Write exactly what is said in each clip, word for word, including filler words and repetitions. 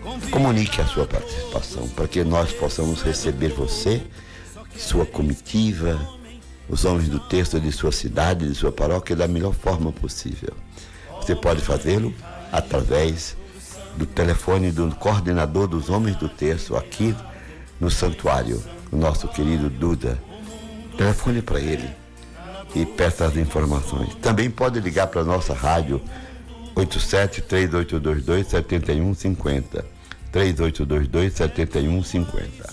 Comunique a sua participação para que nós possamos receber você, sua comitiva, os homens do texto de sua cidade, de sua paróquia, da melhor forma possível. Você pode fazê-lo através do telefone do coordenador dos homens do texto aqui no santuário, o nosso querido Duda. Telefone para ele e peça as informações. Também pode ligar para a nossa rádio oito sete, três oito dois dois, sete um cinco zero, três oito dois dois, sete um cinco zero.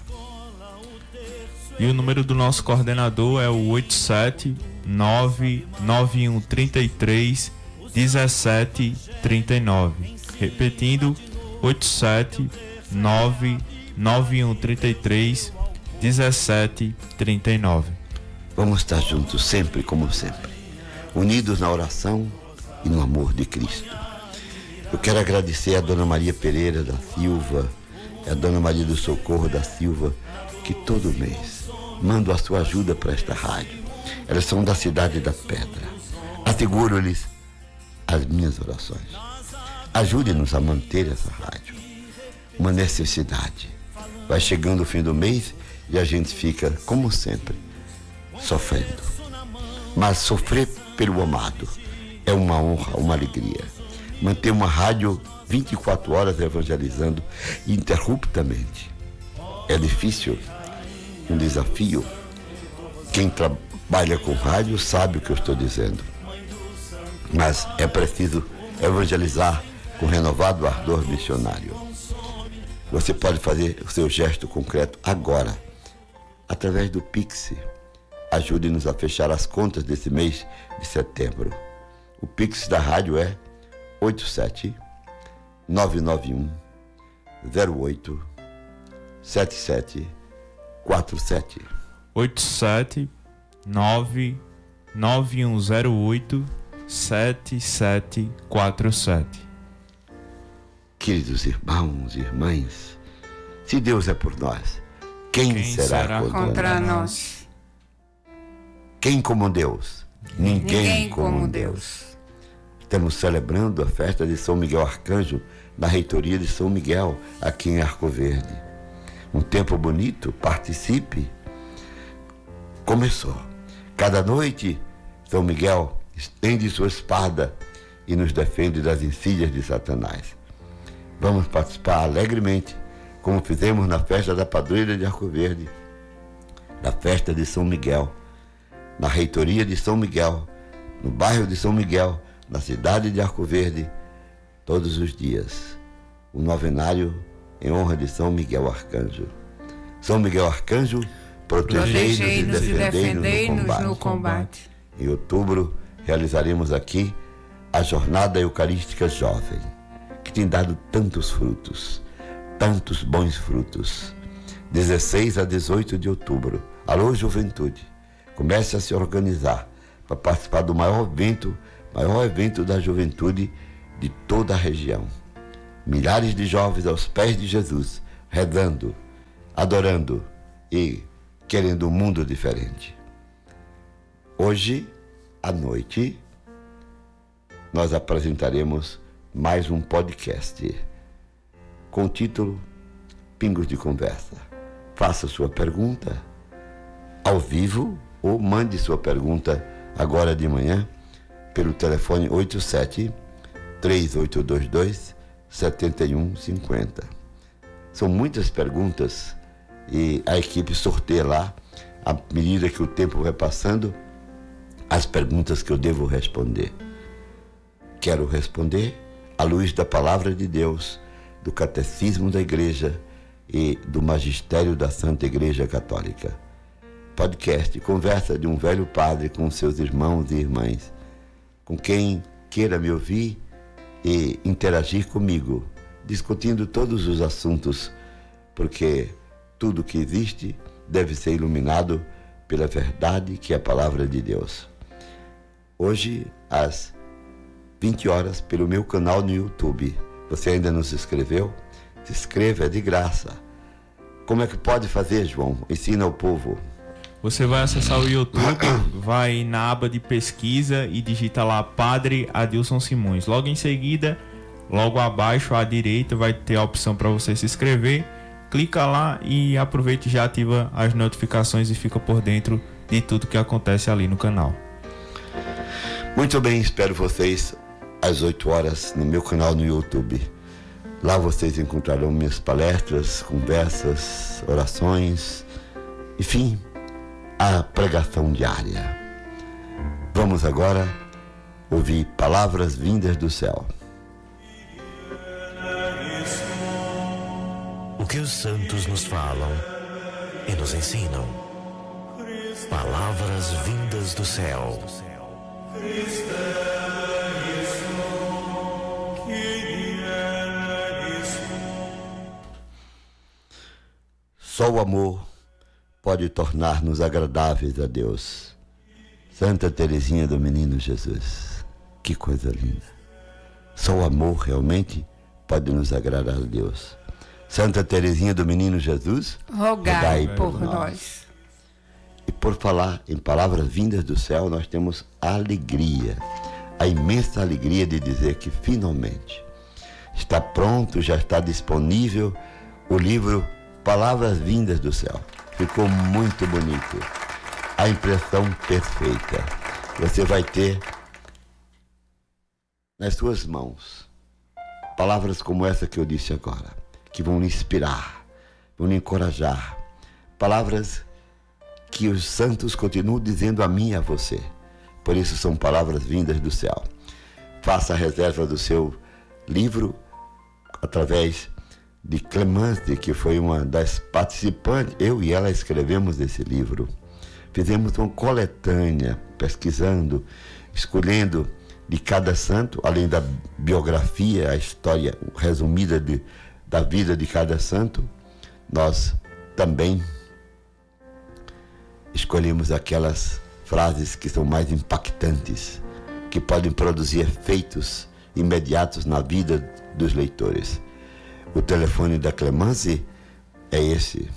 E o número do nosso coordenador é o oito sete, nove nove um três três, um sete três nove. Repetindo, oito sete, nove nove um três três, um sete três nove. Vamos estar juntos sempre, como sempre, unidos na oração e no amor de Cristo. Eu quero agradecer a Dona Maria Pereira da Silva, a Dona Maria do Socorro da Silva, que todo mês mandam a sua ajuda para esta rádio. Elas são da cidade da Pedra. Asseguro-lhes as minhas orações. Ajude-nos a manter essa rádio. Uma necessidade. Vai chegando o fim do mês e a gente fica, como sempre, sofrendo. Mas sofrer pelo amado é uma honra, uma alegria. Manter uma rádio vinte e quatro horas evangelizando ininterruptamente é difícil, um desafio. Quem trabalha com rádio sabe o que eu estou dizendo. Mas é preciso evangelizar com renovado ardor missionário. Você pode fazer o seu gesto concreto agora, através do Pix. Ajude-nos a fechar as contas desse mês de setembro. O Pix da rádio é oito sete, nove nove um, zero oito, sete sete quatro sete. oito sete, nove nove um zero oito, sete sete quatro sete. Queridos irmãos e irmãs, se Deus é por nós, quem, quem será, será contra, contra nós? nós? Quem como Deus? Ninguém, Ninguém como, como Deus. Deus. Estamos celebrando a festa de São Miguel Arcanjo na reitoria de São Miguel, aqui em Arco Verde. Um tempo bonito, participe. Começou. Cada noite, São Miguel estende sua espada e nos defende das insídias de Satanás. Vamos participar alegremente, como fizemos na festa da padroeira de Arco Verde, na festa de São Miguel, na reitoria de São Miguel, no bairro de São Miguel, na cidade de Arco Verde, todos os dias. O novenário em honra de São Miguel Arcanjo. São Miguel Arcanjo, protegei-nos e defendei-nos no combate. no combate. Em outubro, realizaremos aqui a Jornada Eucarística Jovem, que tem dado tantos frutos, tantos bons frutos. dezesseis a dezoito de outubro. Alô, juventude! Comece a se organizar para participar do maior evento, maior evento da juventude de toda a região. Milhares de jovens aos pés de Jesus, rezando, adorando e querendo um mundo diferente. Hoje, à noite, nós apresentaremos mais um podcast com o título Pingos de Conversa. Faça sua pergunta ao vivo ou mande sua pergunta agora de manhã pelo telefone oito sete, três oito dois dois, sete um cinco zero. São muitas perguntas e a equipe sorteia lá, à medida que o tempo vai passando, as perguntas que eu devo responder. Quero responder à luz da Palavra de Deus, do Catecismo da Igreja e do Magistério da Santa Igreja Católica. Podcast Conversa de um Velho Padre com seus irmãos e irmãs, com quem queira me ouvir e interagir comigo, discutindo todos os assuntos, porque tudo que existe deve ser iluminado pela verdade que é a Palavra de Deus. Hoje, às vinte horas, pelo meu canal no YouTube. Você ainda não se inscreveu? Se inscreva, é de graça. Como é que pode fazer, João? Ensina ao povo. Você vai acessar o YouTube, vai na aba de pesquisa e digita lá Padre Adilson Simões. Logo em seguida, Logo abaixo à direita vai ter a opção para você se inscrever. Clica lá e aproveite e já ativa as notificações e fica por dentro de tudo que acontece ali no canal. Muito bem, espero vocês às oito horas no meu canal no YouTube. Lá vocês encontrarão minhas palestras, conversas, orações, enfim, a pregação diária. Vamos agora ouvir palavras vindas do céu. O que os santos nos falam e nos ensinam. Palavras vindas do céu. Só o amor pode tornar-nos agradáveis a Deus. Santa Teresinha do Menino Jesus. Que coisa linda. Só o amor realmente pode nos agradar a Deus. Santa Teresinha do Menino Jesus, rogai por nós. nós. E por falar em palavras vindas do céu, nós temos a alegria, a imensa alegria de dizer que finalmente está pronto, já está disponível o livro Palavras Vindas do Céu. Ficou muito bonito. A impressão perfeita. Você vai ter nas suas mãos palavras como essa que eu disse agora, que vão lhe inspirar, vão lhe encorajar. Palavras que os santos continuam dizendo a mim e a você. Por isso são palavras vindas do céu. Faça a reserva do seu livro através de Clemence, que foi uma das participantes. Eu e ela escrevemos esse livro. Fizemos uma coletânea, pesquisando, escolhendo de cada santo, além da biografia, a história resumida de, da vida de cada santo. Nós também escolhemos aquelas frases que são mais impactantes, que podem produzir efeitos imediatos na vida dos leitores. O telefone da Clemence é esse.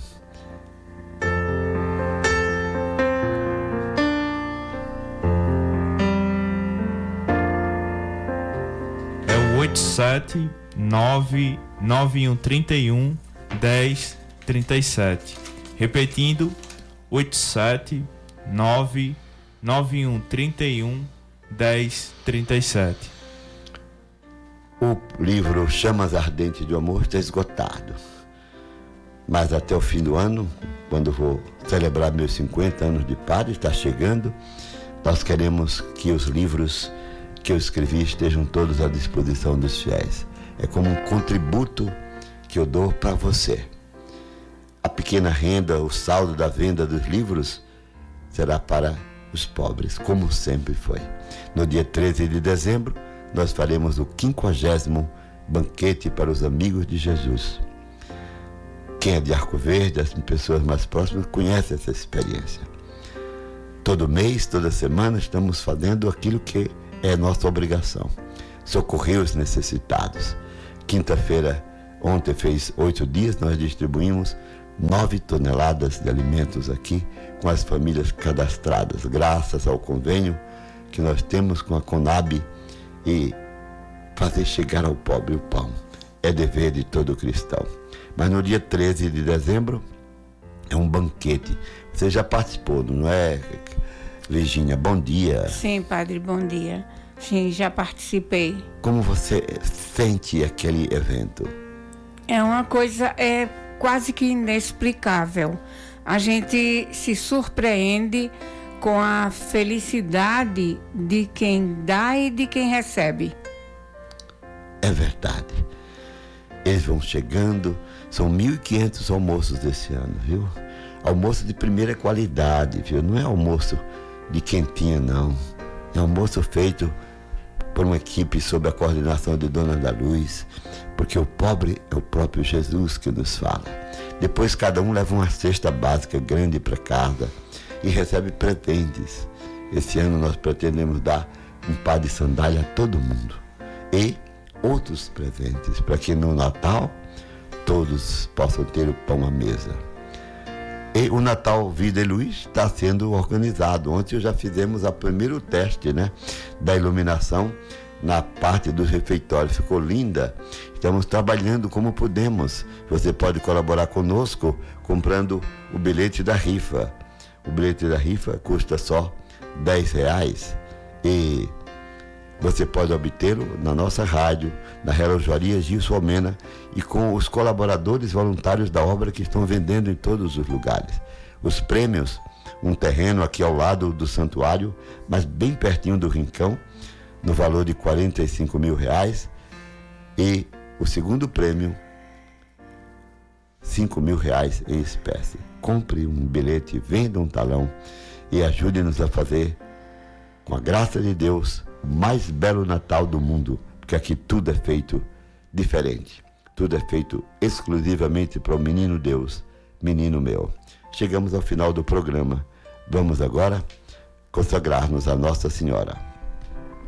É o oito sete nove nove um três um um zero três sete. Repetindo, oito sete nove nove um três um um zero três sete. O livro Chamas Ardentes de Amor está esgotado. Mas até o fim do ano, quando vou celebrar meus cinquenta anos de padre, está chegando, nós queremos que os livros que eu escrevi estejam todos à disposição dos fiéis. É como um contributo que eu dou para você. A pequena renda, o saldo da venda dos livros será para os pobres, como sempre foi. No dia treze de dezembro, nós faremos o quinquagésimo banquete para os amigos de Jesus. Quem é de Arco Verde, as pessoas mais próximas, conhecem essa experiência. Todo mês, toda semana, estamos fazendo aquilo que é nossa obrigação: socorrer os necessitados. Quinta-feira, ontem fez oito dias, nós distribuímos nove toneladas de alimentos aqui com as famílias cadastradas, graças ao convênio que nós temos com a Conab. E fazer chegar ao pobre o pão é dever de todo cristão. Mas no dia treze de dezembro é um banquete. Você já participou, não é, Virgínia? Bom dia. Sim, padre, bom dia. Sim, já participei. Como você sente aquele evento? É uma coisa é quase que inexplicável. A gente se surpreende com a felicidade de quem dá e de quem recebe. É verdade. Eles vão chegando, são mil e quinhentos almoços desse ano, viu? Almoço de primeira qualidade, viu? Não é almoço de quentinha, não. É almoço feito por uma equipe sob a coordenação de Dona da Luz, porque o pobre é o próprio Jesus que nos fala. Depois cada um leva uma cesta básica grande para casa e recebe presentes. Esse ano nós pretendemos dar um par de sandália a todo mundo e outros presentes, para que no Natal todos possam ter o pão à mesa. E o Natal Vida e Luz está sendo organizado. Ontem já fizemos o primeiro teste, né, da iluminação na parte do refeitório. Ficou linda. Estamos trabalhando como podemos. Você pode colaborar conosco comprando o bilhete da rifa. O bilhete da rifa custa só dez reais e você pode obtê-lo na nossa rádio, na relojaria Gilson Almena e com os colaboradores voluntários da obra que estão vendendo em todos os lugares. Os prêmios, um terreno aqui ao lado do santuário, mas bem pertinho do Rincão, no valor de quarenta e cinco mil reais, e o segundo prêmio, cinco mil reais em espécie. Compre um bilhete, venda um talão e ajude-nos a fazer, com a graça de Deus, o mais belo Natal do mundo, porque aqui tudo é feito diferente. Tudo é feito exclusivamente para o menino Deus, menino meu. Chegamos ao final do programa. Vamos agora consagrar-nos a Nossa Senhora.